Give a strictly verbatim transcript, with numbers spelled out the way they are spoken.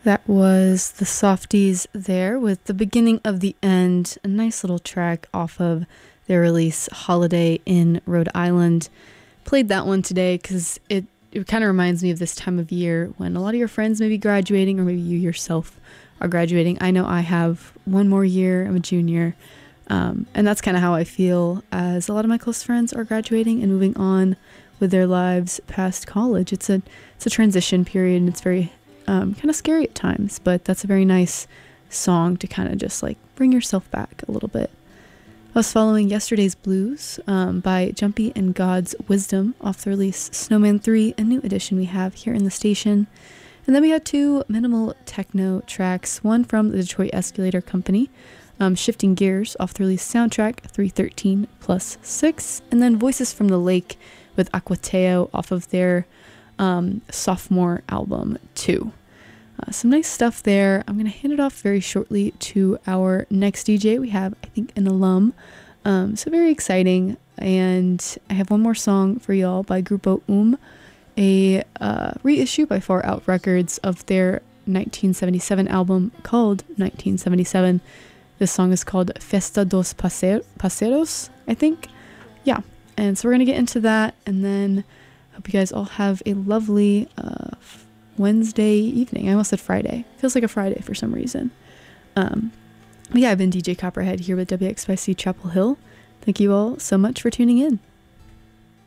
That was the Softies there with the beginning of the end, a nice little track off of their release Holiday in Rhode Island. Played that one today because it, it kind of reminds me of this time of year when a lot of your friends may be graduating, or maybe you yourself are graduating. I know I have one more year, I'm a junior, um, and that's kind of how I feel as a lot of my close friends are graduating and moving on with their lives past college. It's a, it's a transition period, and it's very Um, kind of scary at times, but that's a very nice song to kind of just like bring yourself back a little bit. I was following Yesterday's Blues um, by Jumpy and God's Wisdom off the release Snowman three, a new edition we have here in the station. And then we had two minimal techno tracks, one from the Detroit Escalator Company, um, Shifting Gears off the release Soundtrack three thirteen plus six, and then Voices from the Lake with Aquateo off of their Um, sophomore album two. Uh, some nice stuff there. I'm going to hand it off very shortly to our next D J. We have, I think, an alum. Um, so very exciting. And I have one more song for y'all by Grupo Um, a uh, reissue by Far Out Records of their nineteen seventy-seven album called nineteen seventy-seven. This song is called Festa dos Paser- Paseros, I think. Yeah. And so we're going to get into that, and then hope you guys all have a lovely uh, Wednesday evening. I almost said Friday. Feels like a Friday for some reason. Um, but yeah, I've been D J Copperhead here with W X Y C Chapel Hill. Thank you all so much for tuning in.